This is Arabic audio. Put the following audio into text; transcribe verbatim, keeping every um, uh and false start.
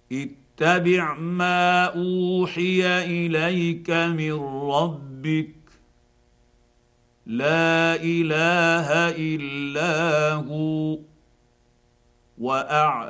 اتبع ما اوحي اليك من ربك لا اله الا هو واعلم